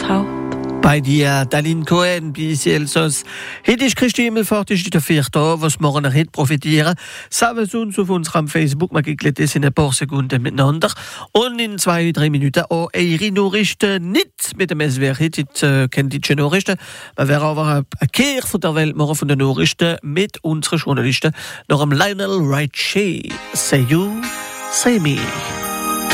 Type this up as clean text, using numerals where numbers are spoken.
Haupt. Bei dir, Dalin Cohen, bis Elsass. Heute ist Christi Himmelfahrt, ist der 4. was wir noch heute profitieren. Sagen Sie uns auf unserem Facebook, wir gehen das in ein paar Sekunden miteinander. Und in 2-3 Minuten auch eure Nachrichten nicht mit dem SWR. Heute kennt die Nachrichten. Wir werden aber eine Kehr von der Welt machen, von den Nachrichten, mit unseren Journalisten. Nach dem Lionel Richie. Say you, say me.